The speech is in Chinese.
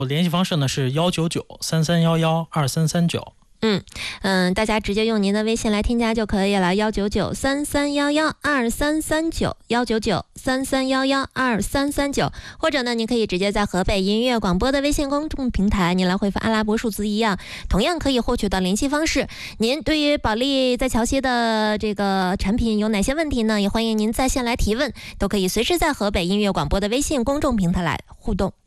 联系方式呢是19933112339。 大家直接用您的微信来添加就可以了，19933112339，19933112339，或者呢，您可以直接在河北音乐广播的微信公众平台，您来回复阿拉伯数字1样，同样可以获取到联系方式。您对于保利在桥西的这个产品有哪些问题呢？也欢迎您在线来提问，都可以随时在河北音乐广播的微信公众平台来互动。